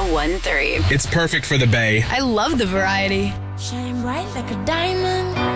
101.3. It's perfect for the Bay. I love the variety. Shine bright like a diamond.